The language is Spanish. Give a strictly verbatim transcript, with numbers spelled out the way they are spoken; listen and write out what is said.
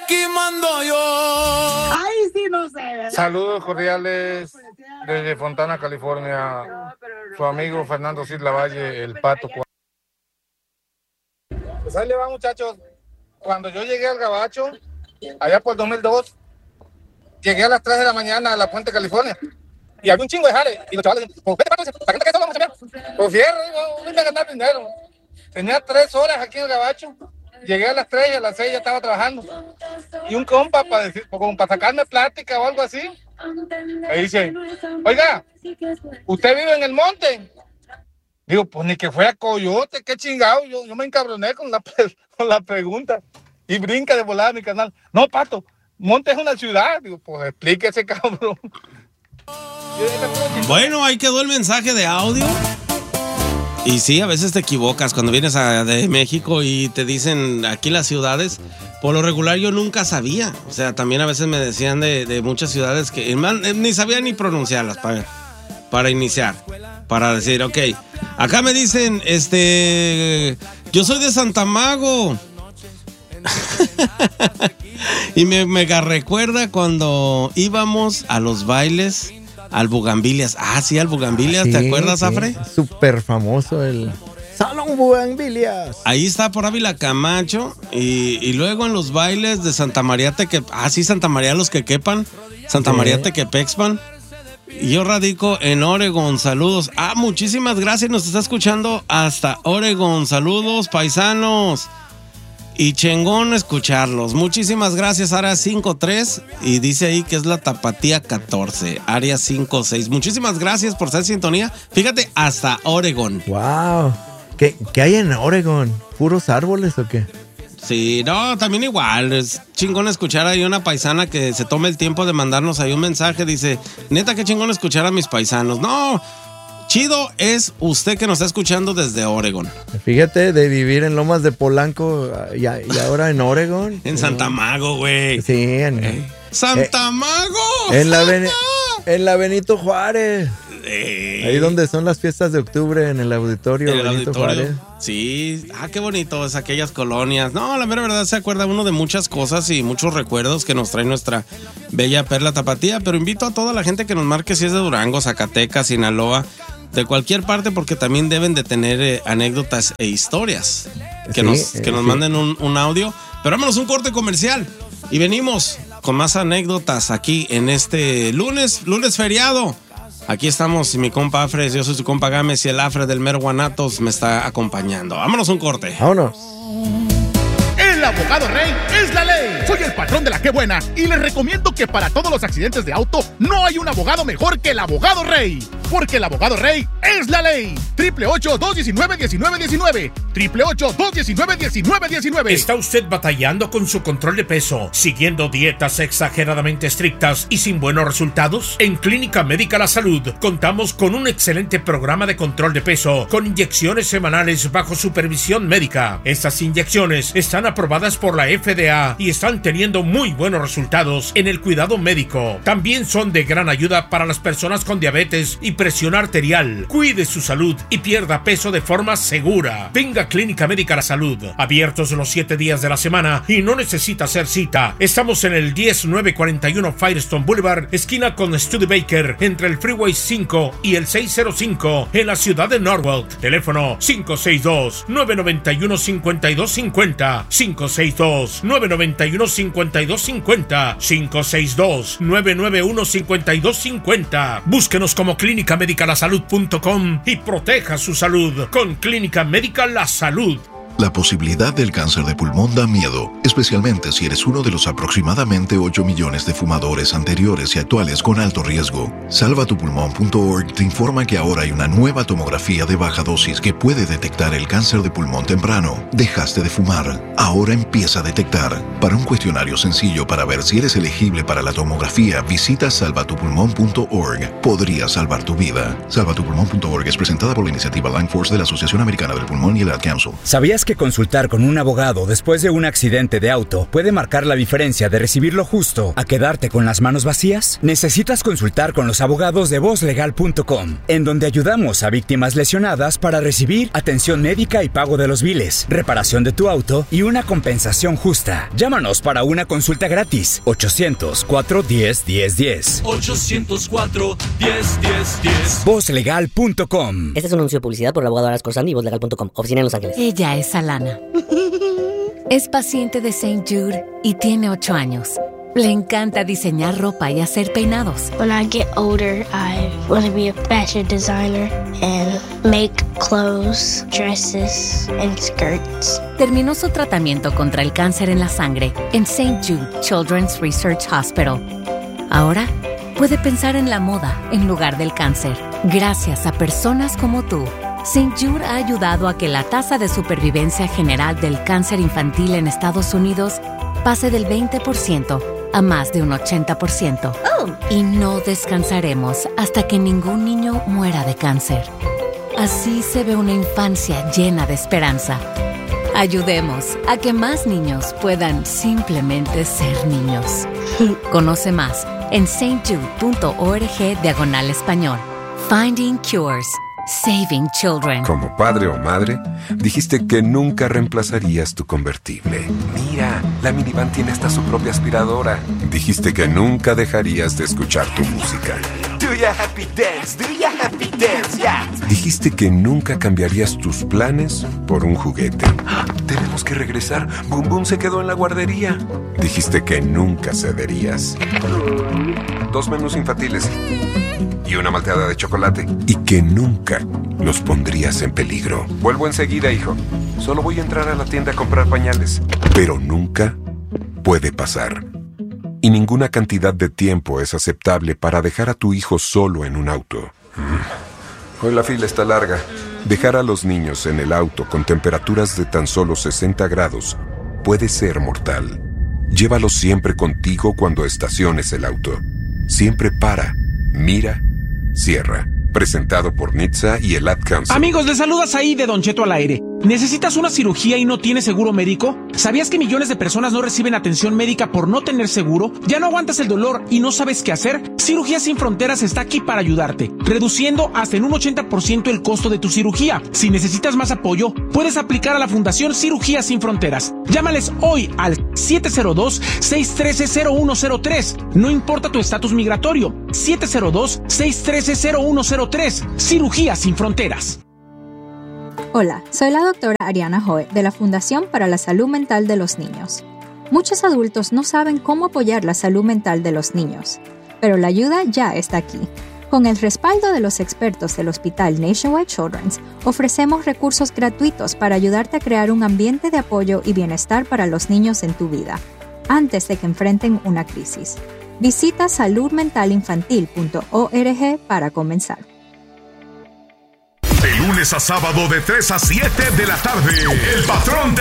aquí mando yo. Ay, sí, no sé, ¿verdad? Saludos cordiales desde Fontana, California. Su amigo Fernando Silva Valle, el Pato. Pues ahí le va, muchachos. Cuando yo llegué al Gabacho, allá por dos mil dos, llegué a las tres de la mañana a la Puente, California. Y había un chingo de jales. Y los chavales dicen, ¿por qué te pato? ¿Para qué te quedas solo, muchacho? Pues fierro, digo, vine a ganar dinero. Tenía tres horas aquí en el Gabacho. Llegué a las tres y a las seis ya estaba trabajando. Y un compa, para decir, como para sacarme plática o algo así, me dice, oiga, ¿usted vive en el monte? Digo, pues ni que fuera coyote, qué chingado. Yo, yo me encabroné con la, con la pregunta. Y brinca de volada mi canal. No, Pato, Monte es una ciudad. Digo, pues explíquese, cabrón. Bueno, ahí quedó el mensaje de audio. Y sí, a veces te equivocas cuando vienes a, de México y te dicen aquí las ciudades. Por lo regular yo nunca sabía. O sea, también a veces me decían de, de muchas ciudades que man, ni sabía ni pronunciarlas para, para iniciar. Para decir, ok. Acá me dicen, este, yo soy de Santamago. Y me, me recuerda cuando íbamos a los bailes al Bugambilias. Ah, sí, al Bugambilias, sí, ¿te acuerdas, sí, Afre? Súper famoso el Salón Bugambilias. Ahí está por Ávila Camacho. Y, y luego en los bailes de Santa María Tequepan. Ah, sí, Santa María los que quepan. Santa sí. María Tequepexpan. Y yo radico en Oregon. Saludos. Ah, muchísimas gracias. Nos está escuchando hasta Oregon. Saludos, paisanos. Y chengón escucharlos. Muchísimas gracias, Área cinco tres. Y dice ahí que es la Tapatía catorce, Área cinco seis. Muchísimas gracias por estar en sintonía. Fíjate, hasta Oregon. Wow. ¿Qué, qué hay en Oregon? ¿Puros árboles o qué? Sí, no, también igual. Es chingón escuchar ahí una paisana que se tome el tiempo de mandarnos ahí un mensaje. Dice, neta, qué chingón escuchar a mis paisanos. No, chido es usted que nos está escuchando desde Oregon. Fíjate, de vivir en Lomas de Polanco y, y ahora en Oregon. En Santamago, güey. Sí, en... Eh, ¡Santamago! En la, Beni- en la Benito Juárez. Eh. Ahí donde son las fiestas de octubre, en el auditorio en el Benito auditorio. Juárez. Sí, ah, qué bonito es aquellas colonias. No, la mera verdad se acuerda uno de muchas cosas y muchos recuerdos que nos trae nuestra bella perla tapatía. Pero invito a toda la gente que nos marque si es de Durango, Zacatecas, Sinaloa, de cualquier parte, porque también deben de tener eh, anécdotas e historias. Que sí, nos, eh, que nos sí. manden un, un audio. Pero vámonos un corte comercial y venimos con más anécdotas aquí en este lunes, lunes feriado. Aquí estamos, mi compa Afres, yo soy su compa Gámez y el Afre del Mero Guanatos me está acompañando. Vámonos un corte. Vámonos. El abogado Rey es la ley. Soy el patrón de la Qué Buena y les recomiendo que para todos los accidentes de auto no hay un abogado mejor que el abogado Rey. Porque el abogado Rey es la ley. Triple ocho, dos diecinueve, diecinueve diecinueve. Triple ocho, dos diecinueve, diecinueve diecinueve. ¿Está usted batallando con su control de peso, siguiendo dietas exageradamente estrictas y sin buenos resultados? En Clínica Médica La Salud contamos con un excelente programa de control de peso con inyecciones semanales bajo supervisión médica. Estas inyecciones están aprobadas por la F D A y están teniendo muy buenos resultados en el cuidado médico. También son de gran ayuda para las personas con diabetes y presión arterial. Cuide su salud y pierda peso de forma segura. Venga a Clínica Médica La Salud. Abiertos los siete días de la semana y no necesita hacer cita. Estamos en el diez nueve cuarenta y uno Firestone Boulevard, esquina con Studebaker, entre el Freeway cinco y el seiscientos cinco en la ciudad de Norwalk. Teléfono cinco seis dos, nueve nueve uno, cinco dos cinco cero. cinco seis dos, nueve nueve uno, cinco dos cinco cero. cinco seis dos, nueve nueve uno, cinco dos cinco cero. Búsquenos como clínica médica la salud punto com y proteja su salud con Clínica Médica La Salud. La posibilidad del cáncer de pulmón da miedo, especialmente si eres uno de los aproximadamente ocho millones de fumadores anteriores y actuales con alto riesgo. salva tu pulmón punto org te informa que ahora hay una nueva tomografía de baja dosis que puede detectar el cáncer de pulmón temprano. Dejaste de fumar, ahora empieza a detectar. Para un cuestionario sencillo para ver si eres elegible para la tomografía, visita salva tu pulmón punto org. Podría salvar tu vida. salva tu pulmón punto org es presentada por la iniciativa Lung Force de la Asociación Americana del Pulmón y el Ad Council. ¿Sabías que consultar con un abogado después de un accidente de auto puede marcar la diferencia de recibir lo justo a quedarte con las manos vacías? Necesitas consultar con los abogados de voz legal punto com, en donde ayudamos a víctimas lesionadas para recibir atención médica y pago de los biles, reparación de tu auto y una compensación justa. Llámanos para una consulta gratis. ochocientos, cuatro diez, diez diez. ochocientos cuatro, diez, diez, diez. voz legal punto com. Este es un anuncio de publicidad por el abogado Aras Corsandi y voz legal punto com. Oficina en Los Ángeles. Ella es Alana. Es paciente de Saint Jude y tiene ocho años. Le encanta diseñar ropa y hacer peinados. When I get older, I want to be a fashion designer and make clothes, dresses, and skirts. Terminó su tratamiento contra el cáncer en la sangre en Saint Jude Children's Research Hospital. Ahora puede pensar en la moda en lugar del cáncer. Gracias a personas como tú, Saint Jude ha ayudado a que la tasa de supervivencia general del cáncer infantil en Estados Unidos pase del veinte por ciento a más de un ochenta por ciento. Oh. Y no descansaremos hasta que ningún niño muera de cáncer. Así se ve una infancia llena de esperanza. Ayudemos a que más niños puedan simplemente ser niños. Conoce más en saintjude.org diagonal español. Finding Cures. Saving Children. Como padre o madre, dijiste que nunca reemplazarías tu convertible. Mira, la minivan tiene hasta su propia aspiradora. Dijiste que nunca dejarías de escuchar tu música. Do ya happy dance, do ya happy dance, yeah. Dijiste que nunca cambiarías tus planes por un juguete. ¡Ah! Tenemos que regresar. Boom Boom se quedó en la guardería. Dijiste que nunca cederías. Dos menús infantiles y una malteada de chocolate. Y que nunca los pondrías en peligro. Vuelvo enseguida, hijo. Solo voy a entrar a la tienda a comprar pañales. Pero nunca puede pasar. Y ninguna cantidad de tiempo es aceptable para dejar a tu hijo solo en un auto. Hoy la fila está larga. Dejar a los niños en el auto con temperaturas de tan solo sesenta grados puede ser mortal. Llévalos siempre contigo cuando estaciones el auto. Siempre para, mira, cierra. Presentado por N H T S A y el Ad Council. Amigos, les saludas ahí de Don Cheto al aire. ¿Necesitas una cirugía y no tienes seguro médico? ¿Sabías que millones de personas no reciben atención médica por no tener seguro? ¿Ya no aguantas el dolor y no sabes qué hacer? Cirugías Sin Fronteras está aquí para ayudarte, reduciendo hasta en un ochenta por ciento el costo de tu cirugía. Si necesitas más apoyo, puedes aplicar a la Fundación Cirugías Sin Fronteras. Llámales hoy al siete cero dos, seis uno tres, cero uno cero tres. No importa tu estatus migratorio. siete cero dos, seis uno tres, cero uno cero tres. Cirugías Sin Fronteras. Hola, soy la doctora Ariana Joe de la Fundación para la Salud Mental de los Niños. Muchos adultos no saben cómo apoyar la salud mental de los niños, pero la ayuda ya está aquí. Con el respaldo de los expertos del Hospital Nationwide Children's, ofrecemos recursos gratuitos para ayudarte a crear un ambiente de apoyo y bienestar para los niños en tu vida, antes de que enfrenten una crisis. Visita salud mental infantil punto org para comenzar. De lunes a sábado de tres a siete de la tarde, El Patrón